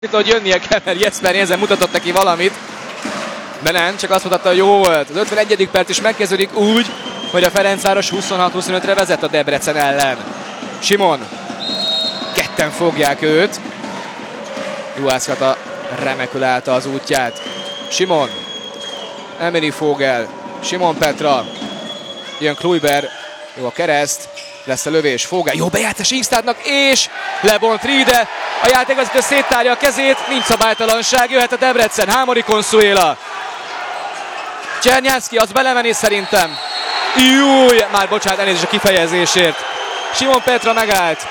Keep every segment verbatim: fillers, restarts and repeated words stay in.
hogy jönnie kell, mert Jesper Jensen mutatott neki valamit, de nem, csak azt mutatta, hogy jó volt. Az ötvenegyedik perc is megkezdődik úgy, hogy a Ferencváros huszonhat huszonötre vezet a Debrecen ellen. Simon, ketten fogják őt. Juhászkata remekül állta az útját. Simon, Emily Fogel, Simon Petra, jön Kluiber, jó a kereszt, lesz a lövés, Fogel, jó bejátszás Ingstadnak, és lebont Riede, a játékvezető széttárja a kezét, nincs szabálytalanság, jöhet a Debrecen, Hámori Consuela. Csernyánszky, az belemenés szerintem. Júj, már bocsánat, elnézést a kifejezésért. Simon Petra megállt.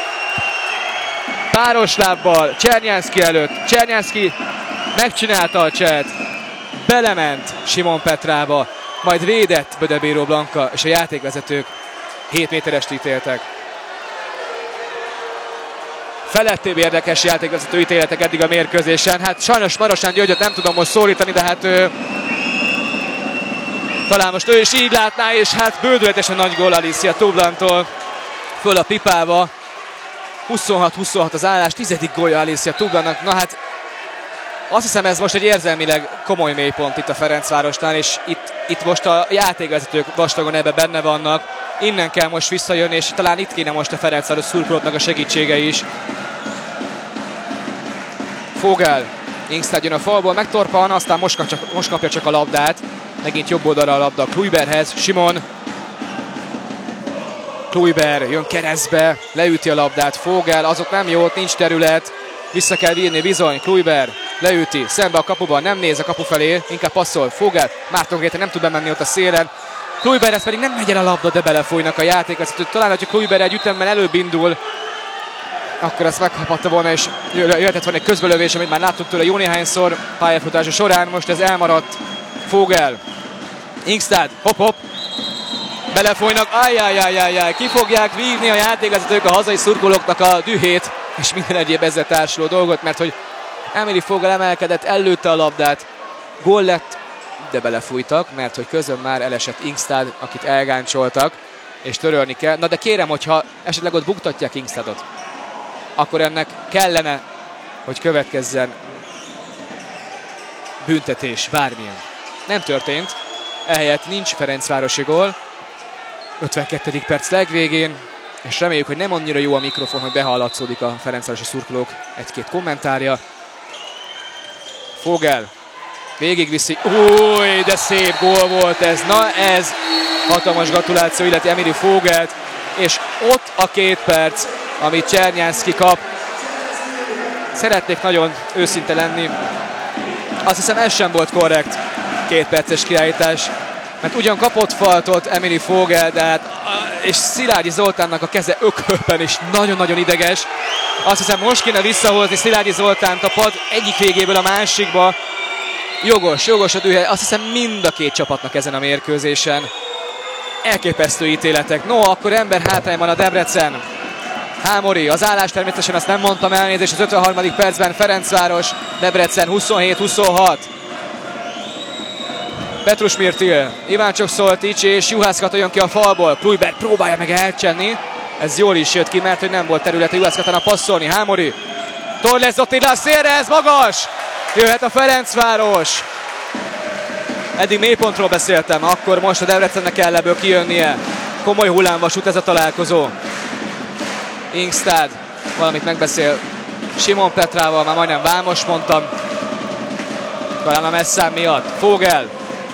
Páros lábbal, Csernyánszky előtt. Csernyánszky megcsinálta a cselt. Belement Simon Petrába, majd védett Bödebíró Blanka, és a játékvezetők hét méterest ítéltek. Felettébb érdekes játékvezető ítéletek eddig a mérkőzésen. Hát sajnos Marosán Györgyöt nem tudom most szólítani, de hát ő, talán most ő is így látná, és hát bődületesen nagy gól Alicia Tublantól föl a pipába. huszonhat huszonhat az állás, tizedik gólja Alicia Tublannak. Na hát azt hiszem, ez most egy érzelmileg komoly mélypont itt a Ferencvárosnál, és itt, itt most a játékvezetők vastagon ebbe benne vannak. Innen kell most visszajönni, és talán itt kéne most a Ferencváros szurkolóknak a segítsége is. Fogel, Ingstad jön a falból, megtorpan, aztán most, csak, most kapja csak a labdát. Megint jobb oldalra a labda Kluiberhez, Simon. Kluiber jön keresztbe, leüti a labdát, Fogel, azok nem jó, nincs terület. Vissza kell vírni bizony, Kluiber leüti, szembe a kapuban, nem néz a kapu felé, inkább passzol, Fogel, Márton Gréte nem tud bemenni ott a szélen. Kluiberhez pedig nem megy el a labda, de belefújnak a játékvezetők. Talán, hogyha Kluiber egy ütemben előbb indul, akkor ezt meghapatta volna, és jöhetett volna egy közbelövés, amit már láttuk tőle jó néhányszor pályafutása során. Most ez elmaradt. Fogel, Ingstad, hopp-hopp, belefújnak, ajjajjajjajjaj, ki fogják vívni a játékvezetők a hazai szurkolóknak a dühét, és minden egyéb ezzel társuló dolgot, mert hogy Emily Fogel emelkedett, ellőtte a labdát, gól lett, de belefújtak, mert hogy közben már elesett Ingstad, akit elgáncsoltak, és törölni kell. Na de kérem, hogyha esetleg ott buktatják Ingstadot, akkor ennek kellene, hogy következzen büntetés, bármilyen. Nem történt, ehelyett nincs ferencvárosi gól. ötvenkettedik perc legvégén, és reméljük, hogy nem annyira jó a mikrofon, hogy behallatszódik a ferencvárosi szurkolók egy-két kommentárja. Fogel végigviszi, új, de szép gól volt ez, na ez hatalmas gratuláció illeti Emily Fogelt, és ott a két perc, amit Csernyánszky kap. Szeretnék nagyon őszinte lenni, azt hiszem ez sem volt korrekt két perces kiállítás, mert ugyan kapott faltot Emily Fogel, de hát, és Szilágyi Zoltánnak a keze ökölben is nagyon-nagyon ideges. Azt hiszem most kéne visszahozni Szilágyi Zoltánt a pad egyik végéből a másikba. Jogos, jogos a dühe, azt hiszem mind a két csapatnak ezen a mérkőzésen. Elképesztő ítéletek. No, akkor ember hátrányban a Debrecen. Hámori, az állás természetesen azt nem mondtam, elnézést, az ötvenharmadik percben Ferencváros, Debrecen huszonhét huszonhat. Petrus Mirtil, Iváncsok Szoltics és Juhászkata jön ki a falból. Kluiber próbálja meg elcsenni. Ez jól is jött ki, mert hogy nem volt területe Juhászkatának passzolni. Hámori, Torres Attila szélre, ez magas! Jöhet a Ferencváros. Eddig mélypontról beszéltem, akkor most a Debrecennek kell ebből kijönnie. Komoly hullámvasút ez a találkozó. Ingstad valamit megbeszél Simon Petrával, már majdnem vámos mondtam. Talán a messzám miatt. Fogel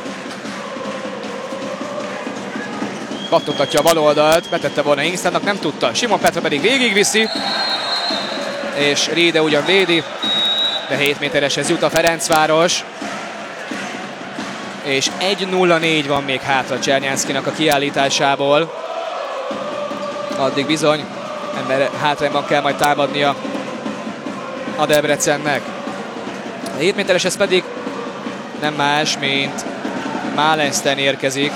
kattogtatja a bal oldalt, betette volna Ingstadnak, nem tudta. Simon Petra pedig végigviszi, és Riede ugyan védi, de hét métereshez jut a Ferencváros. És egy nulla négy van még hátra Csernyánszkynak a kiállításából. Addig bizony ember hátrányban kell majd támadnia a Debrecennek. A hét métereshez pedig nem más, mint Málenszten érkezik.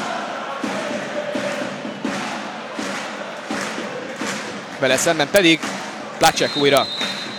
Vele szemben pedig Placek újra.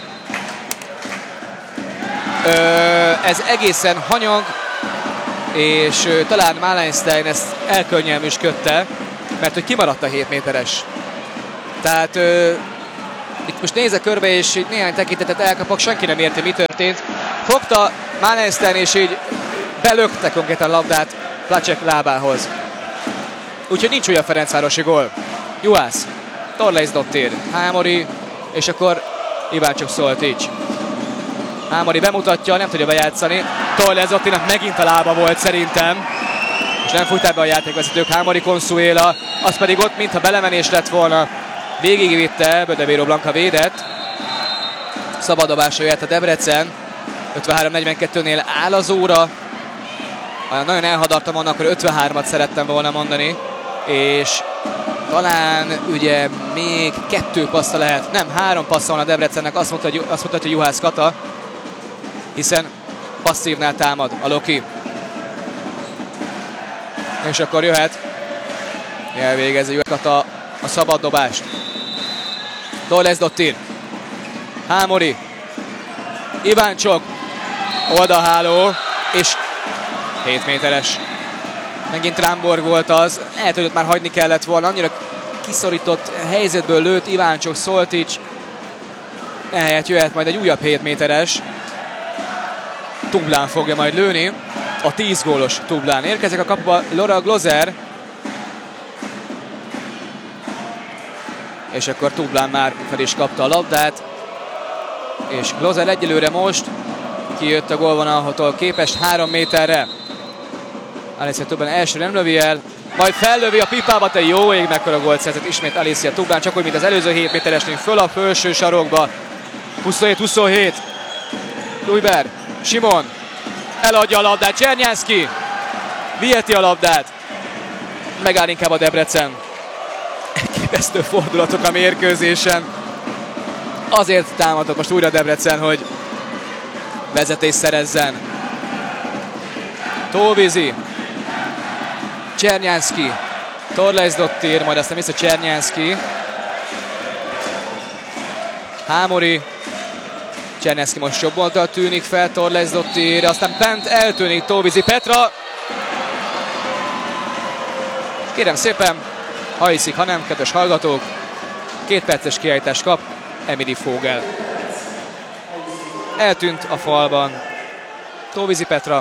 Ö, ez egészen hanyag, és ö, talán Málenszten ezt elkönnyelműsködte, mert hogy kimaradt a hét méteres. Tehát ö, Itt most nézek körbe, és így néhány tekintetet elkapok, senki nem érti, mi történt. Fogta Mánensten, és így belökte konkrétan labdát Placek lábához. Úgyhogy nincs olyan ferencvárosi gól. Juhász, Torlejsz Dottir, Hámori, és akkor Iváncsuk Szoltics. Hámori bemutatja, nem tudja bejátszani. Torlejsz Dottirnak megint a lába volt szerintem. És nem fújták be a játékvezetők. Hámori Consuela, az pedig ott, mintha belemenés lett volna. Végigvitte, Bödevéró Blanka védett. Szabaddobásra jöhet a Debrecen. ötvenhárom negyvenkettőnél áll az óra. Nagyon elhadartam annak, akkor ötvenhármat szerettem volna mondani. És talán ugye még kettő passza lehet. Nem, három passza van a Debrecennek, azt mondta, azt mondta Juhász Kata. Hiszen passzívnál támad a Loki. És akkor jöhet. Elvégezi Juhász Kata a szabaddobást. Torlejsz Dottir. Hámori. Iváncsok. Oldalháló. És hét méteres. Megint Tramborg volt az. Lehet, hogy ott már hagyni kellett volna. Annyira kiszorított helyzetből lőtt Iváncsok, Szoltics. Ehelyett jöhet majd egy újabb hét méteres. Tublán fogja majd lőni. A tíz gólos Tublán. Érkezik a kapuba Laura Glozer. És akkor Tublán már fel is kapta a labdát. És Glozer egyelőre most kijött a gólvonalhoz képest három méterre. Alicia Tublán első nem lövi el, majd fellövi a pipába, te jó ég, mekkora gólt szerzett ismét Alicia Tublán, csak úgy, mint az előző hét méteresnél, föl a felső sarokba. huszonhét huszonhét. Kluiber, Simon, eladja a labdát, Csernyánszky, viheti a labdát. Megáll inkább a Debrecen. Elképesztő fordulatok a mérkőzésen. Azért támadott most újra Debrecen, hogy vezetést szerezzen. Tóvízi, Csernyánszky, Torlejsz Dottir, majd aztán vissza Csernyánszky. Hámori, Csernyánszky most jobb oldal tűnik fel, Torlejsz Dottir, aztán bent eltűnik Tóvízi Petra. Kérem szépen, ha hiszik, ha nem, kedves hallgatók, két perces kiállítást kap Emily Fogel. Eltűnt a falban Tóvízi Petra.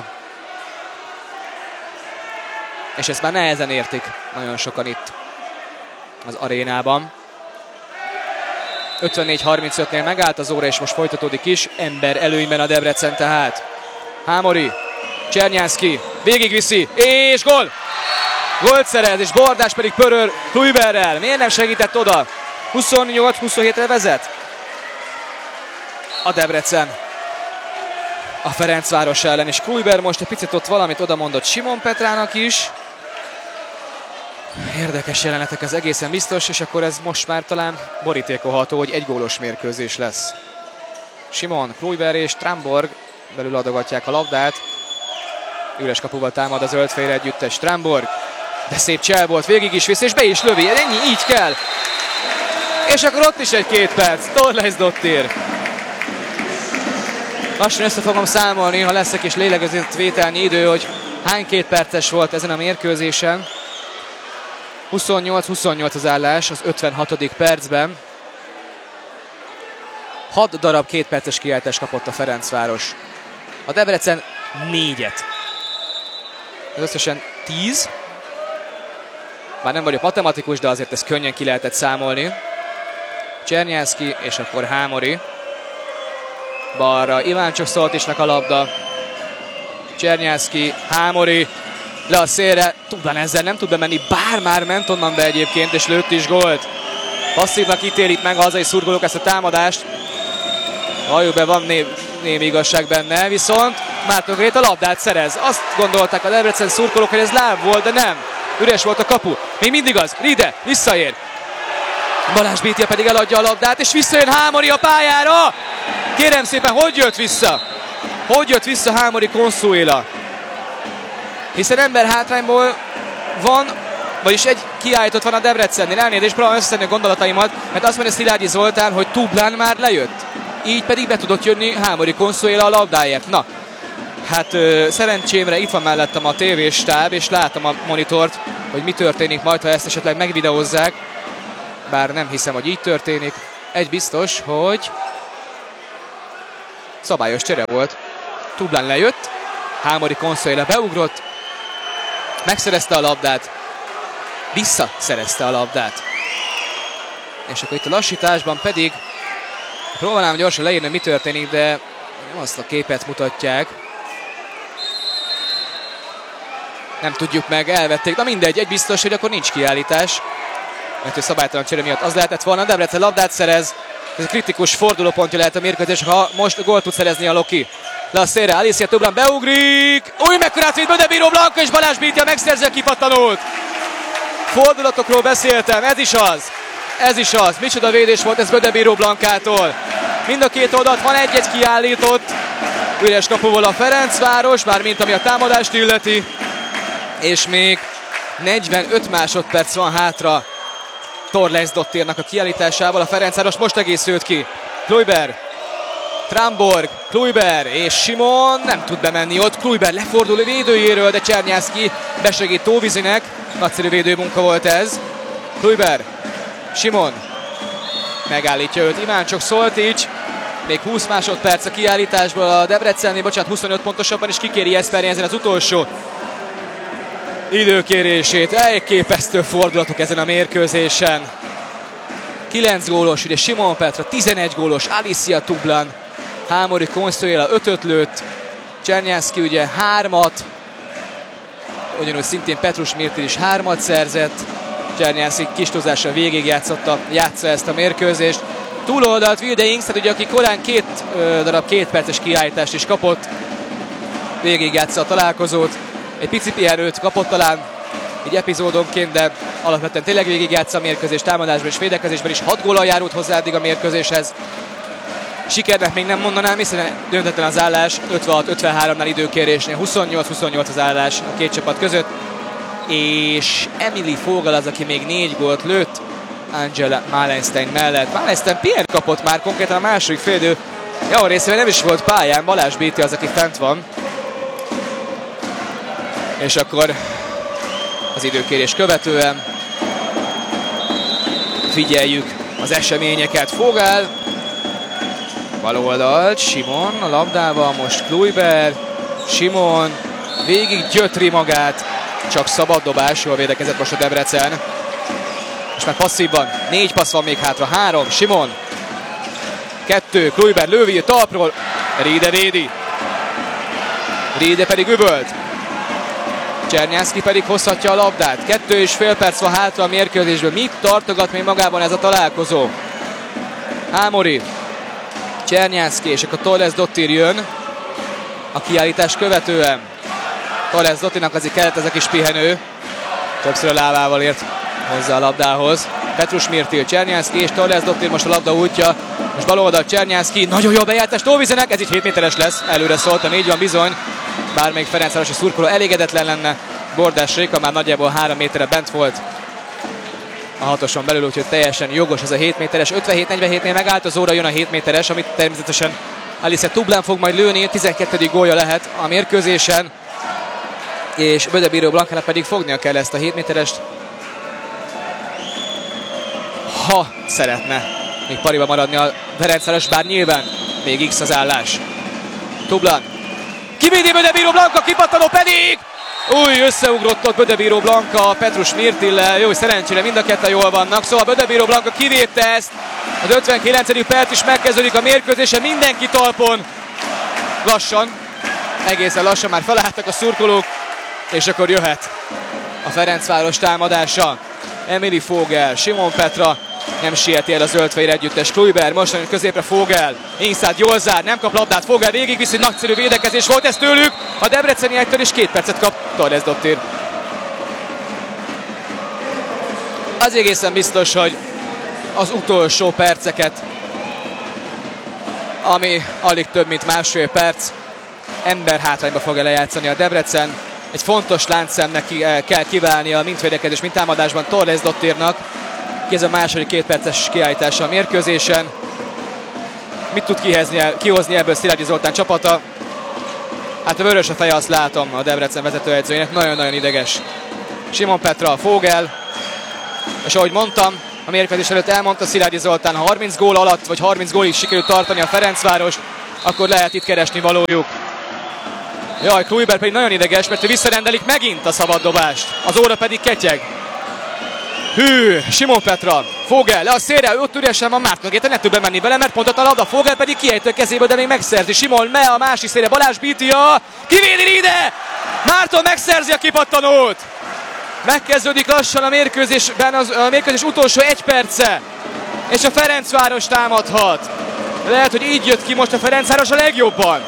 És ezt már nehezen értik nagyon sokan itt az arénában. ötvennégy harmincötnél megállt az óra, és most folytatódik is. Ember előnyben a Debrecen tehát. Hámori, Csernyánszky, végigviszi, és gól! Gólt szerez, és Bordás pedig pöröl Kluiberrel. Miért nem segített oda? huszonnyolc huszonhétre vezet a Debrecen a Ferencváros ellen, és Kluiber most egy picit ott valamit oda mondott Simon Petrának is. Érdekes jelenetek, az egészen biztos, és akkor ez most már talán borítékolható, hogy egy gólos mérkőzés lesz. Simon, Kluiber és Tramborg belül adogatják a labdát. Üres kapuval támad a zöldfél együttes Tramborg, de szép csel volt, végig is visz, és be is lövi, ennyi, így kell. És akkor ott is egy két perc, Torlejsz Dottir. Lassan össze fogom számolni, ha lesz egy kis lélegezett vételnyi idő, hogy hány két perces volt ezen a mérkőzésen. huszonnyolc huszonnyolc az állás az ötvenhatodik percben. hat darab két perces kiáltást kapott a Ferencváros. A Debrecen négyet. Ez összesen tíz. Már nem vagyok matematikus, de azért ezt könnyen ki lehetett számolni. Csernyánszky és akkor Hámori. Balra Iváncsok Szolticsnak a labda. Csernyánszky, Hámori, le a szélre. Tublán ezzel nem tud bemenni, bár már ment onnan be egyébként, és lőtt is gólt. Passzívnak ítélik meg a hazai szurkolók ezt a támadást. Halljuk be, van né némi igazság benne, viszont Márton Gréta labdát szerez. Azt gondolták a Debrecen szurkolók, hogy ez láb volt, de nem. Üres volt a kapu. Még mindig az. Ride visszaér. Balázs Bítja pedig eladja a labdát, és visszajön Hámori a pályára. Kérem szépen, hogy jött vissza? Hogy jött vissza Hámori Consuela? Hiszen ember hátrányból van, vagyis egy kiállított van a Debrecennél. Elnézést, próbálom összeszedni a gondolataimat, mert azt mondja Szilágyi Zoltán, hogy Tublán már lejött. Így pedig be tudott jönni Hámori Consuela a labdáért. Na, hát ö, szerencsémre itt van mellettem a tévéstáb, és látom a monitort, hogy mi történik majd, ha ezt esetleg megvideózzák. Bár nem hiszem, hogy így történik. egy biztos, hogy szabályos csere volt. Tublán lejött, Hámori Consuela beugrott, megszerezte a labdát, visszaszerezte a labdát. És akkor itt a lassításban pedig próbálnám gyorsan leírni, mi történik, de nem azt a képet mutatják. Nem tudjuk meg, elvették. Na mindegy, egy biztos, hogy akkor nincs kiállítás. Mert ő szabálytalan csere miatt az lehetett volna. Debrecen labdát szerez. Ez egy kritikus fordulópontja lehet a mérkőzés, ha most gólt tud szerezni a Loki. Le a szélre, Alicia Tublán beugrik. Új, mekkorát véd Bödebíró Blanka, és Balázs Bítja megszerzi a kipattanót. Fordulatokról beszéltem, ez is az. Ez is az. Micsoda védés volt ez Bödebíró Blankától. Mind a két oldalt van egy-egy kiállított. Üres kapuval a Ferencváros, mármint ami a támadást illeti. És még negyvenöt másodperc van hátra Torles Dottírnak a kiállításával. A Ferencváros most egészült ki. Kluiber, Tramborg, Kluiber és Simon nem tud bemenni ott. Kluiber lefordul a védőjéről, de Csernyászki besegít Tóvizinek. Nagyszerű védőmunka volt ez. Kluiber, Simon megállítja őt. Iváncsok, Szoltics. Még húsz másodperc a kiállításból a Debrecennél, bocsánat, huszonöt pontosabban, és kikéri Eszterjenzen az utolsó időkérését. Elképesztő fordulatok ezen a mérkőzésen. kilenc gólos, ugye Simon Petra, tizenegy gólos, Alicia Tublán, Hámori Consuela ötöt lőtt, Csernyászki ugye hármat, ugyanúgy szintén Petrus Mirtil is hármat szerzett. Csernyászki kis túlzással végigjátszotta, játsza ezt a mérkőzést. Túloldalt Wilde Inks, tehát ugye aki korán két ö, darab két perces kiállítást is kapott, végigjátsza a találkozót. Egy pici pihenőt kapott talán egy epizódonként, de alapvetően tényleg végigjátsza a mérkőzés támadásban és védekezésben is. hat góllal járult hozzá eddig a mérkőzéshez. Sikernek még nem mondanám, hiszen döntetlen az állás, ötvenhat ötvenháromnál időkérésnél, huszonnyolc huszonnyolc az állás a két csapat között. És Emily Fogel az, aki még négy gólt lőtt Angela Malenstein mellett. Malenstein pihent kapott már konkrétan a második félidő jó részében nem is volt pályán, Balázs Bíti az, aki fent van. És akkor az időkérés követően figyeljük az eseményeket. Fogel bal oldalt, Simon a labdával, most Kluiber, Simon végig gyötri magát, csak szabad dobás, jól védekezett most a Debrecen. És már passzívban, négy passz van még hátra, három, Simon, kettő, Kluiber lővi talpról, Riede védi, Riede pedig üvölt. Csernyászki pedig hozhatja a labdát. Kettő és fél perc van hátra a mérkőzésből. Mit tartogat még magában ez a találkozó? Hámori, Csernyászki, és akkor Torles Dottir jön a kiállítás követően. Torles Dottirnak azért kellett ez a kis pihenő. Többször a lábával ért hozzá a labdához. Petrus Mirtil, Csernyászki és Torles Dottir most a labda útja. Most bal oldal Csernyászki. Nagyon jó bejátás Tóvizenek. Ez így hét méteres lesz. Előre szóltam, így van bizony. Bár még Ferencvárosi szurkoló elégedetlen lenne. Bordás Réka már nagyjából három méterre bent volt a hatoson belül, úgyhogy teljesen jogos ez a hét méteres. ötvenhét negyvenhétnél megállt az óra, jön a hét méteres, amit természetesen Alicia Tublán fog majd lőni. tizenkettedik gólja lehet a mérkőzésen, és Bödebíró Blankának pedig fognia kell ezt a hét méterest, ha szeretne még pariba maradni a Ferencváros, bár nyilván még X az állás. Tublán kivédi Bödebíró Blanka, kipattanó pedig új, összeugrott ott Bödebíró Blanka Petrus Mirtillel. Jó, szerencsére mind a ketten jól vannak, szóval Bödebíró Blanka kivédte ezt. Az ötvenkilencedik perc is megkezdődik a mérkőzésen, mindenki talpon. Lassan, egészen lassan már felálltak a szurkolók, és akkor jöhet a Ferencváros támadása. Emily Fogel, Simon Petra, nem sieti el a zöldfehér együttes. Kluiber, most középre Fogel, inside jól zár, nem kap labdát, Fogel végig visz, hogy nagyszerű védekezés volt ez tőlük. A debreceni egytől is két percet kap Torres Dottir. Az egészen biztos, hogy az utolsó perceket, ami alig több mint másfél perc, ember hátrányba fogja lejátszani a Debrecen. Egy fontos láncszemnek kell kiválnia mind védekezés, mind támadásban Torres Dottirnak. Ez a második két perces kiállítása a mérkőzésen. Mit tud kihozni, kihozni ebből Szilágyi Zoltán csapata? Hát a vörös a feje, azt látom a Debrecen vezetőedzőjének. Nagyon-nagyon ideges. Simon Petra, Fogel. És ahogy mondtam, A mérkőzés előtt elmondta Szilágyi Zoltán, ha harminc gól alatt, vagy harminc gólig sikerült tartani a Ferencváros, akkor lehet itt keresni valójuk. Jaj, Kluiber pedig nagyon ideges, mert ő visszarendelik megint a szabaddobást. Az óra pedig ketyeg. Hű, Simon Petra, Fogel, le a szélre, ott üresen van Márton Géta, ne többen menni vele, mert pont ott a labda, Fogel pedig kiejtő kezéből, de még megszerzi. Simon, me a másik szélre, Balázs Bítia, kivédi ide! Márton megszerzi a kipattanót! Megkezdődik lassan a mérkőzésben, az, a mérkőzés utolsó egy perce, és a Ferencváros támadhat. Lehet, hogy így jött ki most a Ferencváros a legjobban.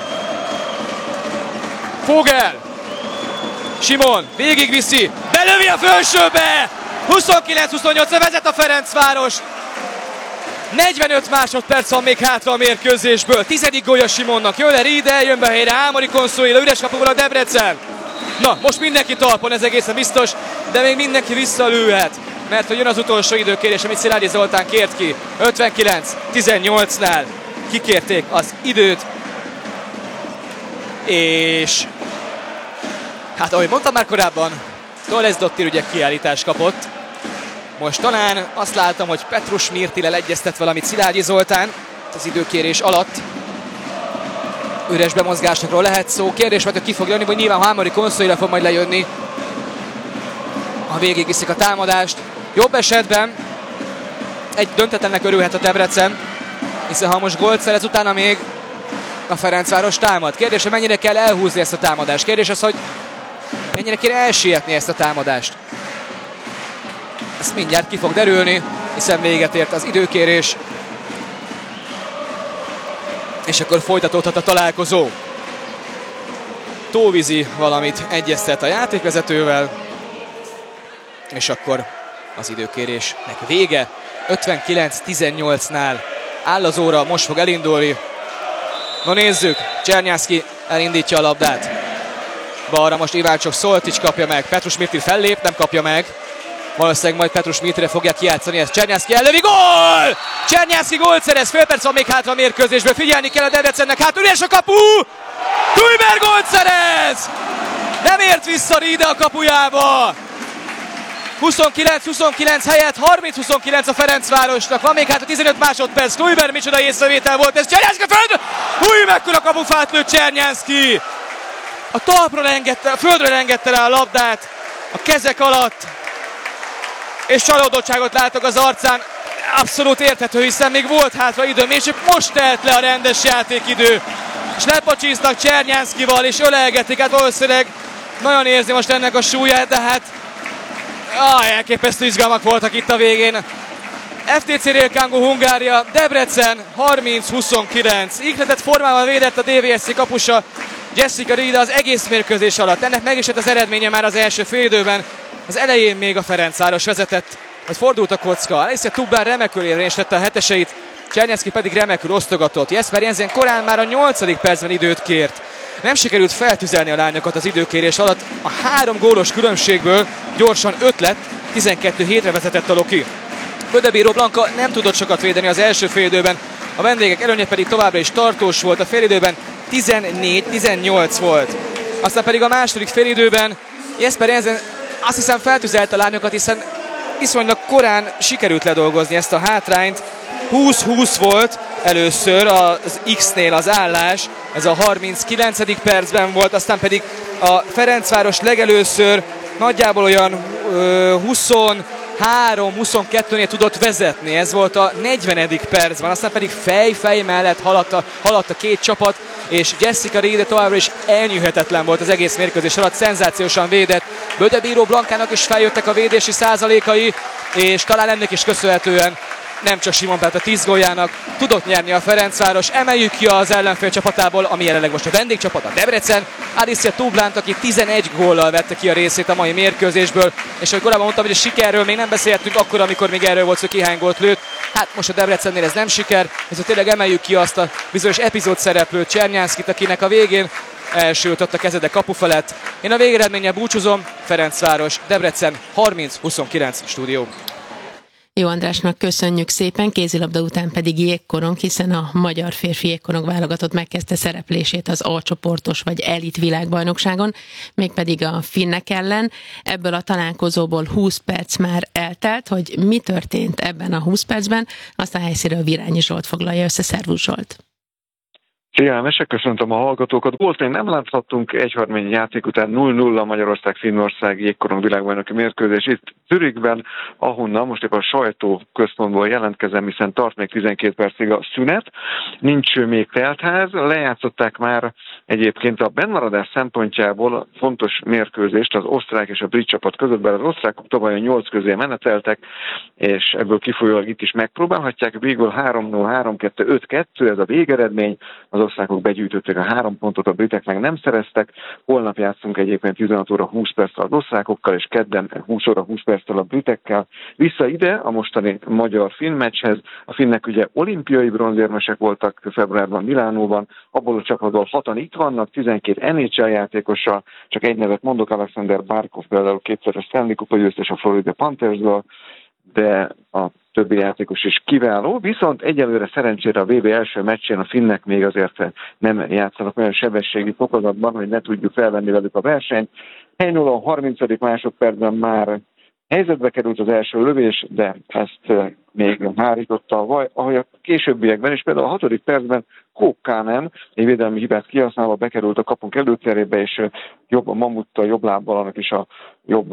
Fogel, Simon végigviszi, belövi a felsőbe! huszonkilenc huszonnyolc vezet a Ferencváros. negyvenöt másodperc van még hátra a mérkőzésből. Tizedik gólja Simonnak. Jön le Riedel, jön be a helyre Ámori Consuelo, üres kapuból a Debrecen. Na, most mindenki talpon, ez egészen biztos, de még mindenki visszalőhet. Mert hogy jön az utolsó időkérés, amit Szilágyi Zoltán kért ki. ötvenkilenc tizennyolcnál kikérték az időt. És hát ahogy mondtam már korábban, Toles Dottir ugye kiállítást kapott. Most talán azt látom, hogy Petrus Mirtillel egyeztet valamit Szilágyi Zoltán az időkérés alatt. Üres bemozgásokról lehet szó. Kérdés mert ki fog jönni, hogy nyilván Ámori Consuelo fog majd lejönni, ha végigviszik a támadást. Jobb esetben egy döntetlennek örülhet a Debrecen, hiszen ha most gólt szerez, utána még a Ferencváros támad. Kérdés, hogy mennyire kell elhúzni ezt a támadást. Kérdés az, hogy mennyire kéne elsietni ezt a támadást. Ez mindjárt ki fog derülni, hiszen véget ért az időkérés. És akkor folytatódhat a találkozó. Tóvizi valamit egyeztet a játékvezetővel. És akkor az időkérésnek vége. ötvenkilenc tizennyolcnál áll az óra, most fog elindulni. Na nézzük, Csernyászki elindítja a labdát. Balra most Iváncsok Szoltics kapja meg. Petrus Mirtil fellép, nem kapja meg. Valószínűleg majd Petrus Mirtilre fogják kijátszani ezt. Csernyászki ellövi, gól! Csernyászki gólt szerez, fél perc van még hátra a mérkőzésből. Figyelni kell a Debrecennek, hát üres a kapu! Kluiber gólt szerez! Nem ért vissza Riedel a kapujába! huszonkilenc huszonkilenc helyett harminc huszonkilenc a Ferencvárosnak. Van még hát a tizenöt másodperc. Kluiber micsoda észrevétel volt ez. Csernyászki föld! Húj, mekkora kapufát lőtt Csernyászki! A talpra rengette, a földre rengette rá a labdát a kezek alatt. És csalódottságot látok az arcán. Abszolút érthető, hiszen még volt hátra időm, és most telt le a rendes játékidő. És lepacsíznak Csernyászkival, és ölelgetik. Hát valószínűleg nagyon érzi most ennek a súlyát, de hát ah, elképesztő izgalmak voltak itt a végén. ef té cé Rélkángu Hungária, Debrecen harminc huszonkilenc. Ihletett formával védett a dé vé es cé kapusa Jessica Riedel az egész mérkőzés alatt. Ennek meg is lett az eredménye már az első félidőben. Az elején még a Ferencváros vezetett, hogy fordult a kocka. Alicia Tubbán remekül érvényesítette a heteseit, Csernyászki pedig remekül osztogatott. Jesper Jensen korán már a nyolcadik percben időt kért. Nem sikerült feltüzelni a lányokat az időkérés alatt. A három gólos különbségből gyorsan öt lett, tizenkettő hétre vezetett a Loki. Földebíró Blanka nem tudott sokat védeni az első félidőben, a vendégek előnye pedig továbbra is tartós volt. A félidőben tizennégy tizennyolc volt. Aztán pedig a második félidőben Jesper Jensen azt hiszem feltüzelt a lányokat, hiszen viszonylag korán sikerült ledolgozni ezt a hátrányt. húsz húsz volt először az X-nél az állás, ez a harminckilencedik percben volt, aztán pedig a Ferencváros legelőször nagyjából olyan huszonhárom huszonkettőnél tudott vezetni, ez volt a negyvenedik percben, aztán pedig fej-fej mellett haladt a, haladt a két csapat, és Jessica Riedel továbbra is elnyűhetetlen volt az egész mérkőzés alatt, szenzációsan védett. Földebíró Blankának is feljöttek a védési százalékai, és talán ennek is köszönhetően nem csak Simon Petra tíz góljának tudott nyerni a Ferencváros. Emeljük ki az ellenfél csapatából, ami jelenleg most a vendégcsapat, a Debrecen. Alicia Tublánt, aki tizenegy góllal vette ki a részét a mai mérkőzésből. És ahogy korábban mondtam, hogy a sikerről még nem beszéltünk, akkor, amikor még erről volt szó, ki hány gólt lőtt. Hát most a Debrecennél ez nem siker, viszont tényleg emeljük ki azt a bizonyos epizód szereplőt, Csernyászkit, akinek a végén elsültött a kezede kapu felett. Én a végeredménnyel búcsúzom, Ferencváros, Debrecen harminc huszonkilenc stúdió. Jó Andrásnak köszönjük szépen, kézilabda után pedig jégkorong, hiszen a magyar férfi jégkorong válogatott megkezdte szereplését az A csoportos vagy elit világbajnokságon, mégpedig a finnek ellen. Ebből a találkozóból húsz perc már eltelt, hogy mi történt ebben a húsz percben, azt a helyszínről Virányi Zsolt foglalja össze. Szervusz Zsolt! Szia, Mese, köszöntöm a hallgatókat. Gólt még nem láthattunk, egy harmadik játék után nulla nulla Magyarország-Finnország jégkorong világbajnoki mérkőzés itt Zürichben, ahonnan most éppen a sajtóközpontból jelentkezem, hiszen tart még tizenkét percig a szünet. Nincs még teltház, lejátszották már egyébként a bennmaradás szempontjából fontos mérkőzést az osztrák és a brit csapat között, bár az osztrákok tavaly a nyolc közé meneteltek, és ebből kifolyólag itt is megpróbálhatják. Végül három null, három kettő, öt kettő, ez a végeredmény. Az osztrákok begyűjtötték a három pontot, a britek meg nem szereztek. Holnap játszunk egyébként tizenhat óra húsz perccel az osztrákokkal, és kedden húsz óra húsz perccel a britekkel. Vissza ide a mostani magyar-finn meccshez. A finnek ugye olimpiai bronzérmesek voltak februárban Milánóban, abból a csapatból hatan itt vannak, tizenkét en há el játékossal, csak egy nevet mondok, Alexander Barkov például kétszeres Stanley Kupa győztes a Florida Panthersből, de a többi játékos is kiváló, viszont egyelőre szerencsére a vé bé első meccsén a finnek még azért nem játszanak olyan sebességi fokozatban, hogy ne tudjuk felvenni velük a versenyt. egy nulla a harmincadik másodpercben már helyzetbe került az első lövés, de ezt még hárította a vaj, ahogy a későbbiekben, és például a hatodik percben Kókkánen egy védelmi hibát kihasználva bekerült a kapunk előterébe, és jobb a Mamuttal, jobb lábbal, annak is a jobb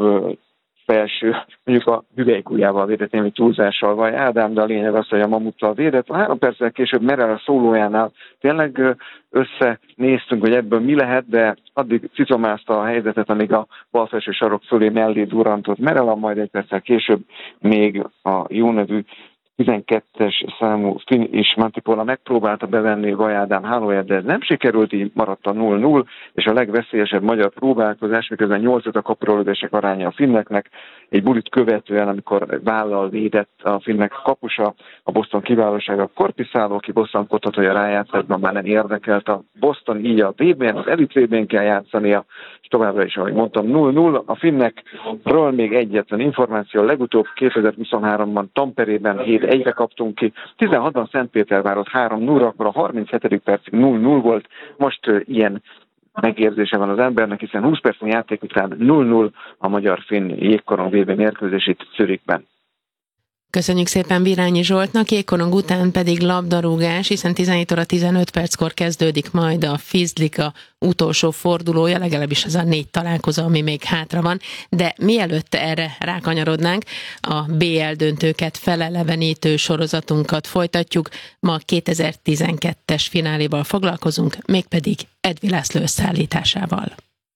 felső, mondjuk a hüvelykujjával védett némi túlzással vagy Ádám, de a lényeg az, hogy a Mamuttal védett. A három perccel később Merel a szólójánál tényleg összenéztünk, hogy ebből mi lehet, de addig cicomázta a helyzetet, amíg a bal felső sarok fölé mellé durrantott Merel, majd egy perccel később még a jó nevű tizenkettes számú Finn és Mantipola megpróbálta bevenni Vaj Ádám hálóját, de ez nem sikerült, így maradt a nulla nulla, és a legveszélyesebb magyar próbálkozás, miközben nyolc a kapuralődések aránya a finneknek, egy bulit követően, amikor vállal védett a finnek kapusa, a Boston kiválósága Korpiszáló, aki bosszankodhat, hogy a rájátszásban már nem érdekelt a Boston, így a vé bén, az elit vé bén kell játszania, és továbbra is, ahogy mondtam, nulla nulla. A finnekről még egyetlen információ, legutóbb kétezer-huszonháromban Tamperében hét egyre kaptunk ki, tizenhatban Szentpétervárot három nulla, akkor a harminchetedik percig nulla nulla volt, most uh, ilyen megérzése van az embernek, hiszen húsz percnyi játék után nulla nulla a magyar-finn jégkorong vé bé mérkőzés itt Zürichben. Köszönjük szépen Virányi Zsoltnak, jégkorong után pedig labdarúgás, hiszen tizenhét óra tizenöt perckor kezdődik majd a Fizlika utolsó fordulója, legalábbis az a négy találkozó, ami még hátra van, de mielőtt erre rákanyarodnánk, a bé el döntőket felelevenítő sorozatunkat folytatjuk, ma kétezer-tizenkettes fináléval foglalkozunk, mégpedig Edvi László összeállításával.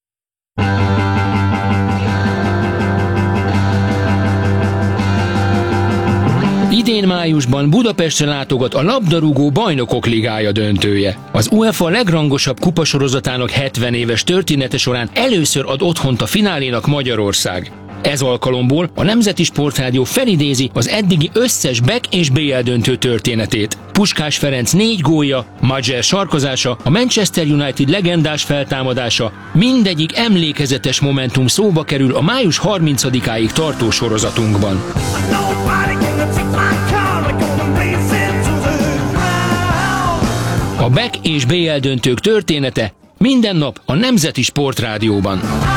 Idén májusban Budapestre látogat a labdarúgó Bajnokok Ligája döntője. Az UEFA legrangosabb kupasorozatának hetven éves története során először ad otthont a finálénak Magyarország. Ez alkalomból a Nemzeti Sportrádió felidézi az eddigi összes Back és bé el döntő történetét. Puskás Ferenc négy gólja, Majer sarkozása, a Manchester United legendás feltámadása, mindegyik emlékezetes momentum szóba kerül a május harmincadikáig tartó sorozatunkban. A Back és bé el döntők története minden nap a Nemzeti Sportrádióban.